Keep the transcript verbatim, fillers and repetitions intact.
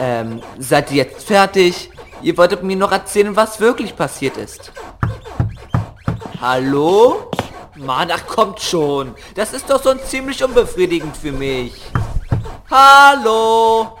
Ähm, seid ihr jetzt fertig? Ihr wolltet mir noch erzählen, was wirklich passiert ist. Hallo? Mann, ach kommt schon. Das ist doch so ziemlich unbefriedigend für mich. Hallo?